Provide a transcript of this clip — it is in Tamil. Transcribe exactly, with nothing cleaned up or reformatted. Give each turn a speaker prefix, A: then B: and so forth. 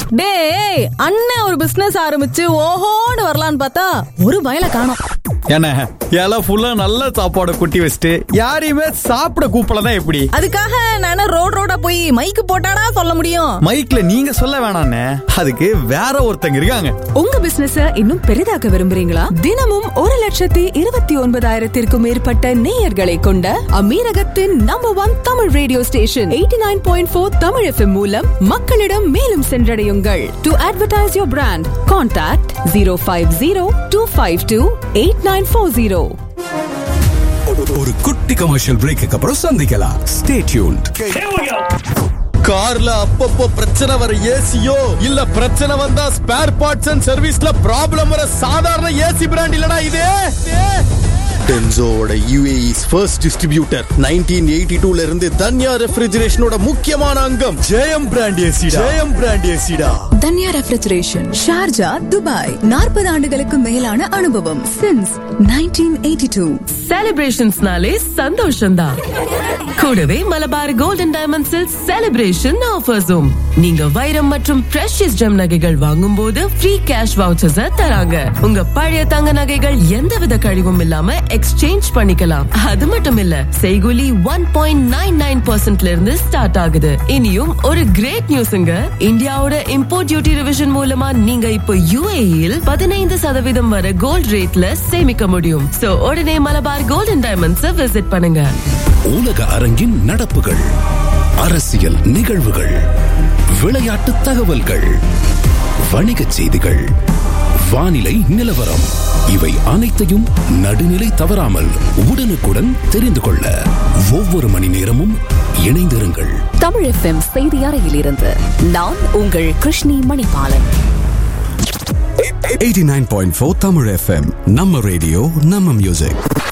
A: டேய், அண்ணன் ஒரு பிசினஸ் ஆரம்பிச்சு ஓஹோன்னு வரலான்னு பார்த்தா ஒரு பயல காணோம்.
B: என்ன இலை ஃபுல்லா நல்ல சாப்பாடு கொட்டி வச்சுட்டு யாரையுமே சாப்பிட கூப்பிடலாம் எப்படி?
A: அதுக்காக நானே ரோட் ரோடா போய் மைக்கு போட்டாடா சொல்ல முடியும்?
B: மைக்ல நீங்க சொல்ல வேணாண்ணே, அதுக்கு வேற ஒருத்தங்க இருக்காங்க.
C: உங்க பிசினஸ இன்னும் பெரிதாக்க விரும்புறீங்களா? தினமும் ஒரு லட்சத்தி இருபத்தி ஒன்பதாயிரத்திற்கும் மேற்பட்ட நேயர்களை கொண்ட அமீரகத்தின் number one Tamil radio station eighty nine point four Tamil FM மூலம் மக்களிடம் மேலும் சென்றடையுங்கள். To advertise your brand, contact zero five zero two five two eight nine four zero.
D: ஒரு குட்டி கமர்ஷியல் பிரேக்கு அப்புறம் சந்திக்கலாம். Stay tuned.
B: கார்ல அப்பப்போ பிரச்சனை வர ஏசியோ இல்ல பிரச்சனை வந்தா ஸ்பேர் பார்ட்ஸ் அண்ட் சர்வீஸ்ல ப்ராப்ளம் வர சாதாரண ஏசி பிராண்ட் இல்லடா இது. டென்சோவோட U A E's first distributor nineteen eighty two ல இருந்து தன்யா ரெஃப்ரிஜரேஷனோட முக்கியமான அங்கம் ஜெயம் பிராண்ட் ஏசிடா. ஜெயம் brand ஏசிடா.
C: Dhanya refrigeration, Sharjah, Dubai. நாற்பது ஆண்டுகளுக்கு மேலான அனுபவம். Since nineteen eighty two.
E: செலிப்ரேஷன்ஸ்னாலே சந்தோஷம்தான். கூடவே மலபார் கோல்டன் டைமண்ட்ஸில் செலிப்ரேஷன் ஆஃபர்ஸும். நீங்க வைரம் மற்றும் பிரஷியஸ் ஜெம் நகைகள் வாங்கும் போது ஃப்ரீ கேஷ் வவுச்சர்ஸ் தராங்க. உங்க பழைய தங்க நகைகள் எந்தவித கழிவும் இல்லாம எக்ஸ்சேஞ்ச் பண்ணிக்கலாம். அது மட்டும் இல்ல, செய்கூலி ஒன் பாயிண்ட் நைன் நைன் பர்சன்ட்ல இருந்து ஸ்டார்ட் ஆகுது. இனியும் ஒரு கிரேட் நியூஸ்ங்க. இந்தியாவோட இம்போர்ட் டியூட்டி ரிவிஷன் மூலமா நீங்க இப்போ U A E யில் பதினைந்து சதவீதம் வரை கோல்ட் ரேட்ல சேமிக்க முடியும். சோ உடனே மலபார் கோல்டன் டைமண்ட்ஸ் விசிட் பண்ணுங்க.
D: உலக அரங்கின் நடப்புகள், அரசியல் நிகழ்வுகள், விளையாட்டு தகவல்கள், வணிகச் செய்திகள், வானிலை நிலவரம், இவை அனைத்தையும் நடுநிலை தவறாமல் உடனுக்குடன் தெரிந்து கொள்ள ஒவ்வொரு மணி நேரமும் இணைந்திருங்கள்.
C: தமிழ் எஃப்எம் செய்தி அறையிலிருந்து நான் உங்கள் Krishni Manibalan.
D: Eighty nine point four Tamil FM, நம்ம ரேடியோ நம்ம மியூசிக்.